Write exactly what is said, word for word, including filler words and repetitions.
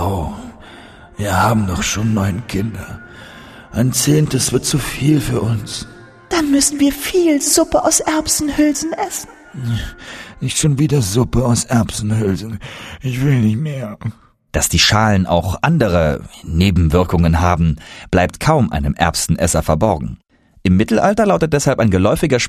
Frau. Wir haben doch schon neun Kinder. Ein zehntes wird zu viel für uns. Dann müssen wir viel Suppe aus Erbsenhülsen essen. Nicht schon wieder Suppe aus Erbsenhülsen. Ich will nicht mehr. Dass die Schalen auch andere Nebenwirkungen haben, bleibt kaum einem Erbsenesser verborgen. Im Mittelalter lautet deshalb ein geläufiger